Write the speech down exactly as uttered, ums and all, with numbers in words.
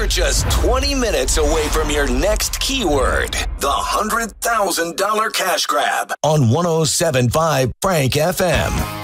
You're just twenty minutes away from your next keyword. The one hundred thousand dollars cash grab on one oh seven point five Frank F M.